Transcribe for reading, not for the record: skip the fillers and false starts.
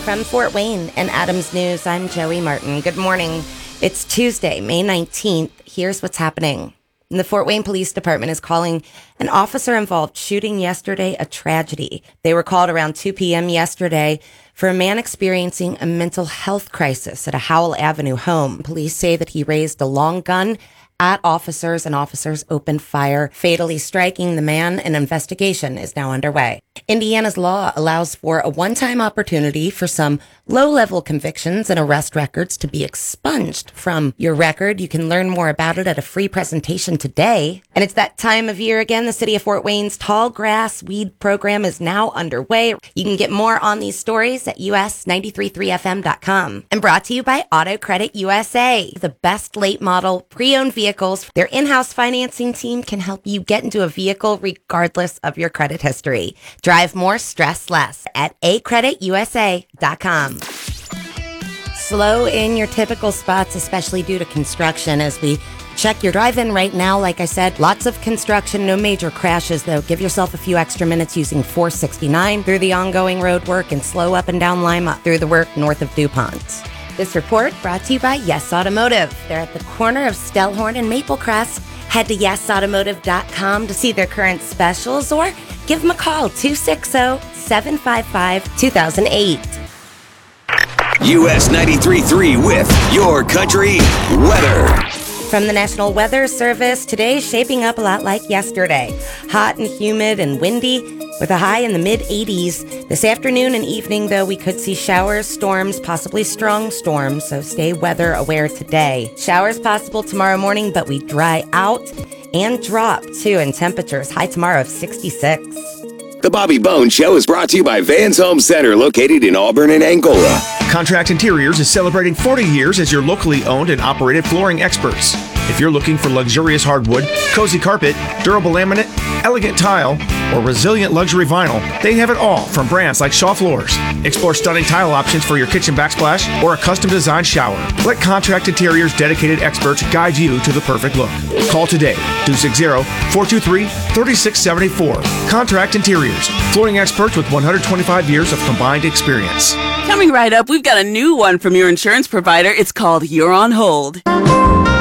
From Fort Wayne and Adams News, I'm Joey Martin. Good morning. It's Tuesday, May 19th. Here's what's happening. The Fort Wayne Police Department is calling an officer-involved shooting yesterday a tragedy. They were called around 2 p.m. yesterday for a man experiencing a mental health crisis at a Howell Avenue home. Police say that he raised a long gun at officers, and officers opened fire, fatally striking the man. An investigation is now underway. Indiana's law allows for a one-time opportunity for some low-level convictions and arrest records to be expunged from your record. You can learn more about it at a free presentation today. And it's that time of year again. The City of Fort Wayne's Tall Grass Weed Program is now underway. You can get more on these stories at us933fm.com. And brought to you by Auto Credit USA, the best late model pre-owned vehicles. Their in-house financing team can help you get into a vehicle regardless of your credit history. Drive more, stress less at acreditusa.com. Slow in your typical spots, especially due to construction. As we check your drive-in right now, like I said, lots of construction, no major crashes, though. Give yourself a few extra minutes using 469 through the ongoing road work and slow up and down Lima through the work north of DuPont. This report brought to you by Yes Automotive. They're at the corner of Stellhorn and Maplecrest. Head to yesautomotive.com to see their current specials or give them a call, 260-755-2008. US 93.3 with Your Country Weather. From the National Weather Service, today shaping up a lot like yesterday. Hot and humid and windy with a high in the mid-80s. This afternoon and evening, though, we could see showers, storms, possibly strong storms, so stay weather aware today. Showers possible tomorrow morning, but we dry out and drop, too, in temperatures. High tomorrow of 66. The Bobby Bones Show is brought to you by Vans Home Center, located in Auburn and Angola. Contract Interiors is celebrating 40 years as your locally owned and operated flooring experts. If you're looking for luxurious hardwood, cozy carpet, durable laminate, elegant tile, or resilient luxury vinyl, they have it all from brands like Shaw Floors. Explore stunning tile options for your kitchen backsplash or a custom-designed shower. Let Contract Interiors' dedicated experts guide you to the perfect look. Call today, 260-423-3674. Contract Interiors, flooring experts with 125 years of combined experience. Coming right up, we've got a new one from your insurance provider. It's called You're on Hold.